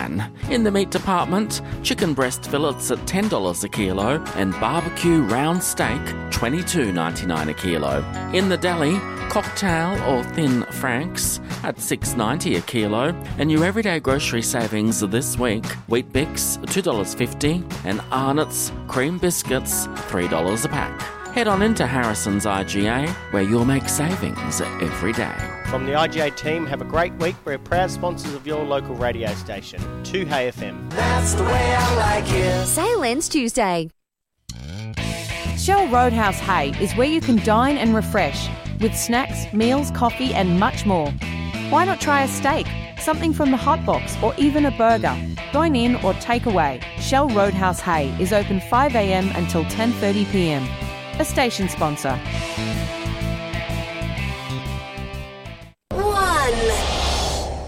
plan. In the meat department, chicken breast fillets at $10 a kilo and barbecue round steak $22.99 a kilo. In the deli, cocktail or thin franks at $6.90 a kilo, and your everyday grocery savings this week: Wheat Bix $2.50 and Arnott's cream biscuits $3 a pack. Head on into Harrison's IGA, where you'll make savings every day. From the IGA team, have a great week. We're proud sponsors of your local radio station, 2Hey FM. That's the way I like it. Sale ends Tuesday. Shell Roadhouse Hay is where you can dine and refresh with snacks, meals, coffee and much more. Why not try a steak, something from the hot box or even a burger? Dine in or take away. Shell Roadhouse Hay is open 5 a.m. until 10:30 p.m. A station sponsor.